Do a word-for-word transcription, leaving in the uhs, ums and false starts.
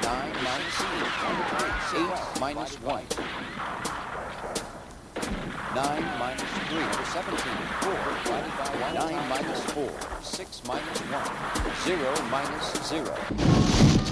nine minus eight. eight minus one. nine minus three for seventeen. four divided by one. nine minus four. six minus one. zero minus zero.